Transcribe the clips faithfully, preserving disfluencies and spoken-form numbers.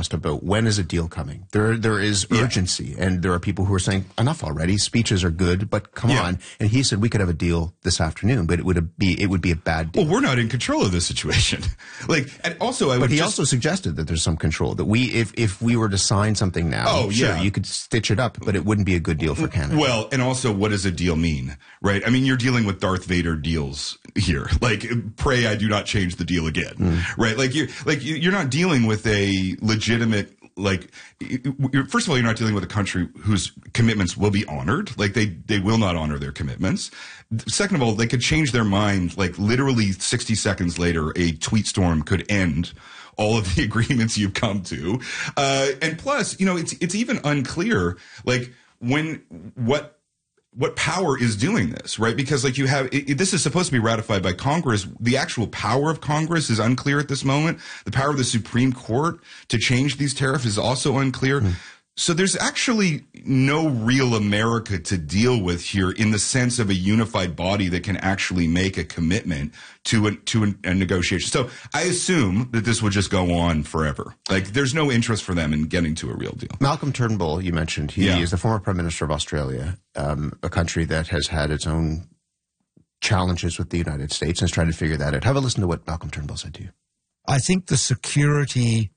asked about when is a deal coming. There, there is urgency, yeah. and there are people who are saying, enough already. Speeches are good, but come yeah. on. And he said we could have a deal this afternoon, but it would be it would be a bad deal. Well, we're not in control of this situation. like, and also, I would but he just, also suggested that there's some control. That we, if if we were to sign something now, oh, sure, yeah. you could stitch it up, but it wouldn't be a good deal for Canada. Well, and also, what does a deal mean, right? I mean, you're dealing with Darth Vader deals here. Like, pray I do not change the deal again, mm. right? Like you, like you're not dealing with a legitimate. Like, first of all, you're not dealing with a country whose commitments will be honored. Like, they, they will not honor their commitments. Second of all, they could change their mind, like, literally sixty seconds later, a tweet storm could end all of the agreements you've come to. Uh, and plus, you know, it's, it's even unclear, like, when, what, what power is doing this, right? Because like you have, it, it, this is supposed to be ratified by Congress. The actual power of Congress is unclear at this moment. The power of the Supreme Court to change these tariffs is also unclear. Mm. So there's actually no real America to deal with here in the sense of a unified body that can actually make a commitment to a, to a, a negotiation. So I assume that this will just go on forever. Like, there's no interest for them in getting to a real deal. Malcolm Turnbull, you mentioned, he yeah. is the former Prime Minister of Australia, um, a country that has had its own challenges with the United States and is trying to figure that out. Have a listen to what Malcolm Turnbull said to you. I think the security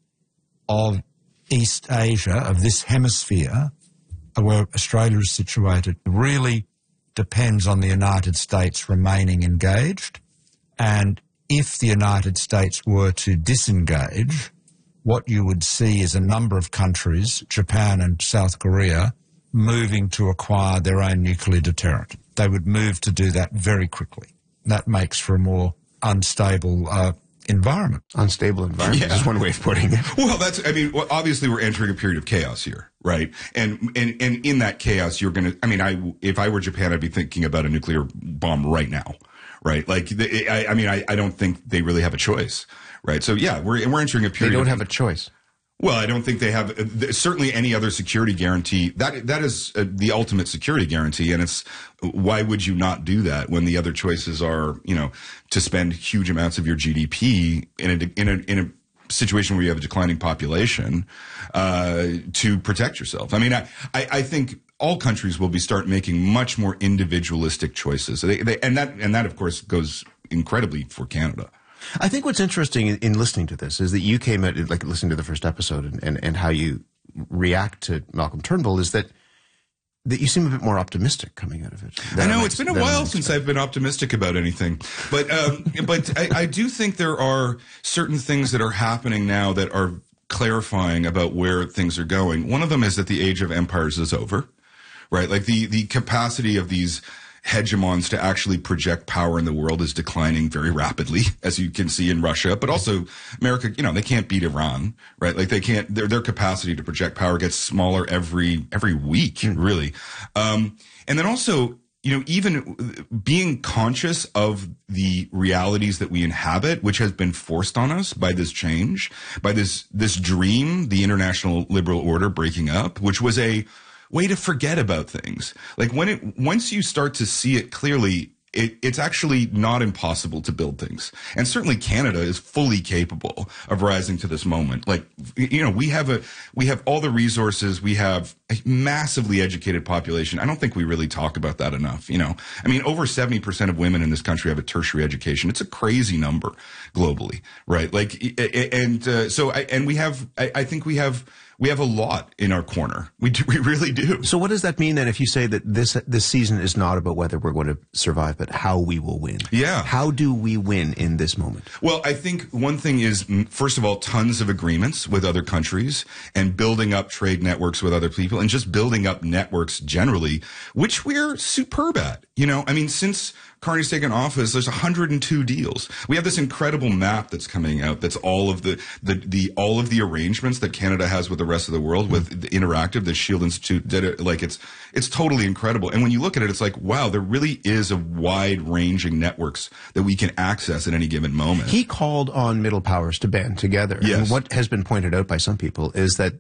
of East Asia, of this hemisphere, where Australia is situated, really depends on the United States remaining engaged. And if the United States were to disengage, what you would see is a number of countries, Japan and South Korea, moving to acquire their own nuclear deterrent. They would move to do that very quickly. That makes for a more unstable uh, environment. Unstable environment yeah. is one way of putting it. Well, that's, I mean, well, obviously we're entering a period of chaos here, right? And, and, and in that chaos, you're going to, I mean, I, if I were Japan, I'd be thinking about a nuclear bomb right now, right? Like, the, I, I mean, I, I don't think they really have a choice, right? So yeah, we're, we're entering a period. They don't of, have a choice. Well, I don't think they have uh, certainly any other security guarantee. That that is uh, the ultimate security guarantee, and it's why would you not do that when the other choices are, you know, to spend huge amounts of your G D P in a in a in a situation where you have a declining population uh, to protect yourself. I mean, I I, I think all countries will be start making much more individualistic choices, they, they, and that and that of course goes incredibly for Canada. I think what's interesting in, in listening to this is that you came at, like, listening to the first episode and, and, and how you react to Malcolm Turnbull is that that you seem a bit more optimistic coming out of it. I know, it's been a while since I've been optimistic about anything. But um, but I, I do think there are certain things that are happening now that are clarifying about where things are going. One of them is that the age of empires is over, right? Like the, the capacity of these hegemons to actually project power in the world is declining very rapidly, as you can see in Russia, but also America, you know, they can't beat Iran, right? Like they can't, their, their capacity to project power gets smaller every, every week, mm. really. Um, and then also, you know, even being conscious of the realities that we inhabit, which has been forced on us by this change, by this, this dream, the international liberal order breaking up, which was a way to forget about things. Like when it, once you start to see it clearly, it, it's actually not impossible to build things. And certainly Canada is fully capable of rising to this moment. Like, you know, we have a, we have all the resources. We have a massively educated population. I don't think we really talk about that enough. You know, I mean, over seventy percent of women in this country have a tertiary education. It's a crazy number globally, right? Like, and uh, so, I, and we have, I, I think we have, we have a lot in our corner. We do, we really do. So what does that mean then if you say that this this season is not about whether we're going to survive, but how we will win? Yeah. How do we win in this moment? Well, I think one thing is, first of all, tons of agreements with other countries and building up trade networks with other people and just building up networks generally, which we're superb at. You know, I mean, since Carney's taken office, there's one hundred two deals. We have this incredible map that's coming out. That's all of the, the, the, all of the arrangements that Canada has with the rest of the world, with the Interactive, the Shield Institute did it. Like it's, it's totally incredible. And when you look at it, it's like, wow, there really is a wide ranging networks that we can access at any given moment. He called on middle powers to band together. Yes. And what has been pointed out by some people is that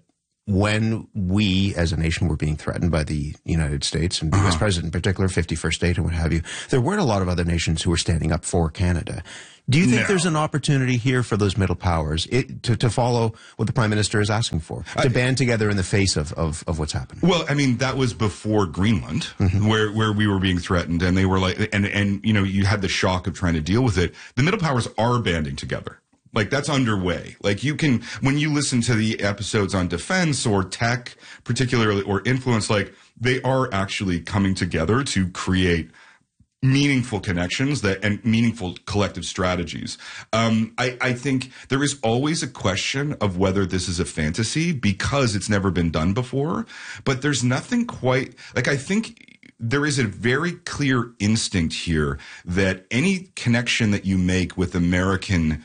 when we as a nation were being threatened by the United States and the U S president in particular, fifty-first state and what have you, there weren't a lot of other nations who were standing up for Canada. Do you think No. there's an opportunity here for those middle powers it, to, to follow what the Prime Minister is asking for, to I, band together in the face of, of, of what's happening? Well, I mean, that was before Greenland, mm-hmm. where, where we were being threatened, and they were like, and, and, you know, you had the shock of trying to deal with it. The middle powers are banding together. Like, that's underway. Like, you can, when you listen to the episodes on defense or tech, particularly, or influence, like, they are actually coming together to create meaningful connections that and meaningful collective strategies. Um, I, I think there is always a question of whether this is a fantasy because it's never been done before, but there's nothing quite, like, I think there is a very clear instinct here that any connection that you make with American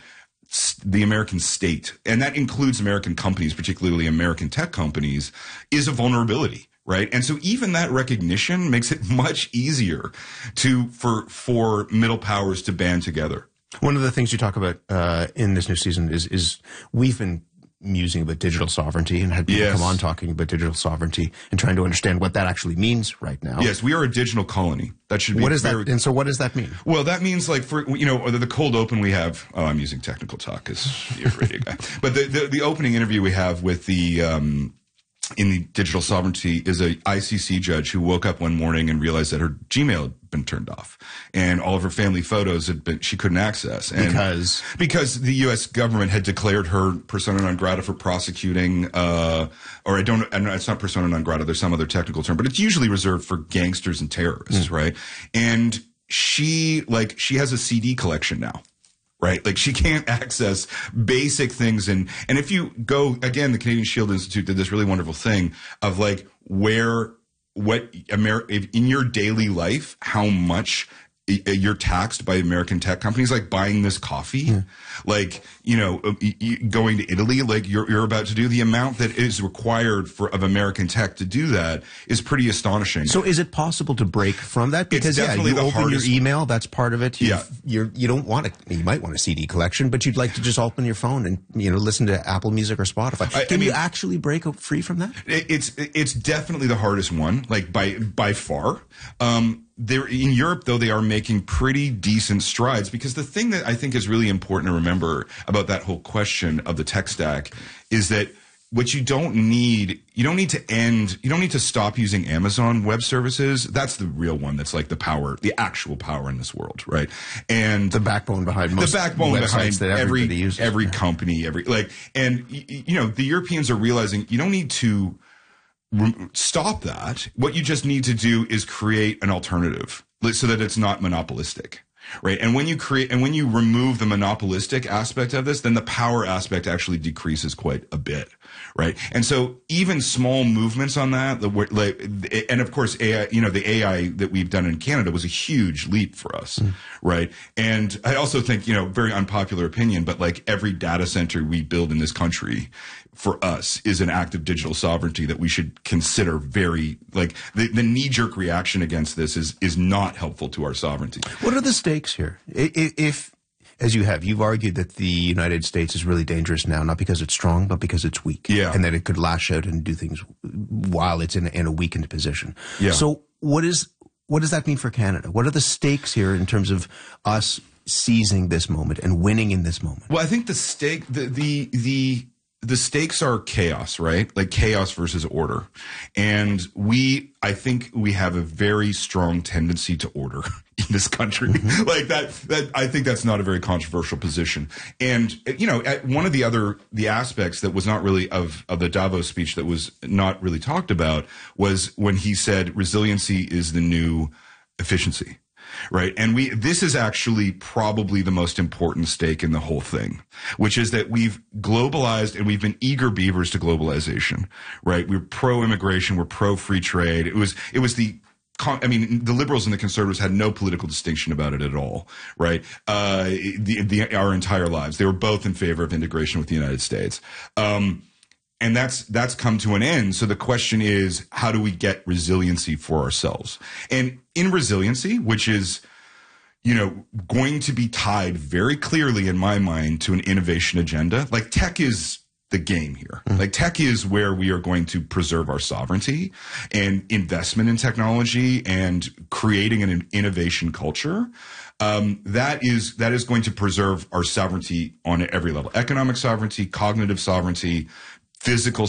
the American state, and that includes American companies, particularly American tech companies, is a vulnerability, right? And so even that recognition makes it much easier to for for middle powers to band together. One of the things you talk about uh, in this new season is is we've been musing about digital sovereignty and had people Yes. come on talking about digital sovereignty and trying to understand what that actually means right now. Yes, we are a digital colony. That should be What is very, that? And so what does that mean? Well, that means, like, for, you know, the, the cold open we have, oh, I'm using technical talk because you're a radio guy. But the, the, the opening interview we have with the, um, in the digital sovereignty is a I C C judge who woke up one morning and realized that her Gmail had been turned off and all of her family photos had been, she couldn't access. And Because? Because the U S government had declared her persona non grata for prosecuting, uh, or I don't, and it's not persona non grata, there's some other technical term, but it's usually reserved for gangsters and terrorists, mm. right? And she, like, she has a C D collection now. Right? Like, she can't access basic things. And, and if you go, again, the Canadian Shield Institute did this really wonderful thing of, like, where, what, Amer- in your daily life, how much you're taxed by American tech companies, like buying this coffee, mm. like, you know, going to Italy, like you're, you're about to do, the amount that is required for of American tech to do that is pretty astonishing. So is it possible to break from that? Because, It's yeah, definitely you the open hardest- your email, that's part of it. You've, Yeah. You're, you don't want to, you might want a C D collection, but you'd like to just open your phone and, you know, listen to Apple Music or Spotify. I- Can I mean- you actually break free from that? It's it's definitely the hardest one, like by by far. Um, they're in Europe, though, they are making pretty decent strides, because the thing that I think is really important to remember about that whole question of the tech stack is that what you don't need, you don't need to end, you don't need to stop using Amazon Web Services. That's the real one. That's like the power, the actual power in this world, right? And The backbone behind most the backbone websites behind that every everybody uses. every Yeah. company, every like, and y- y- you know, the Europeans are realizing you don't need to stop that. What you just need to do is create an alternative so that it's not monopolistic, right? And when you create, and when you remove the monopolistic aspect of this, then the power aspect actually decreases quite a bit, right? And so even small movements on that, the like, and of course, A I, you know, the A I that we've done in Canada was a huge leap for us, mm. right? And I also think, you know, very unpopular opinion, but like every data center we build in this country, for us, is an act of digital sovereignty that we should consider very, like, the, the knee-jerk reaction against this is is not helpful to our sovereignty. What are the stakes here? I- i- If, as you have, you've argued that the United States is really dangerous now, not because it's strong, but because it's weak. Yeah. And that it could lash out and do things while it's in, in a weakened position. Yeah. So what is, what does that mean for Canada? What are the stakes here in terms of us seizing this moment and winning in this moment? Well, I think the stake, the the the the stakes are chaos, right? Like chaos versus order. And we, I think we have a very strong tendency to order in this country. Mm-hmm. Like that, that, I think that's not a very controversial position. And, you know, at one of the other, the aspects that was not really of, of the Davos speech that was not really talked about was when he said resiliency is the new efficiency. Right. And we, this is actually probably the most important stake in the whole thing, which is that we've globalized and we've been eager beavers to globalization, right? We're pro immigration. We're pro free trade. It was, it was the, I mean, the liberals and the conservatives had no political distinction about it at all, right? Uh, the, the, our entire lives. They were both in favor of integration with the United States. Um, And that's, that's come to an end. So the question is, how do we get resiliency for ourselves? And in resiliency, which is, you know, going to be tied very clearly in my mind to an innovation agenda, like tech is the game here. Mm. Like tech is where we are going to preserve our sovereignty, and investment in technology and creating an innovation culture. Um, that is, that is going to preserve our sovereignty on every level: economic sovereignty, cognitive sovereignty, physical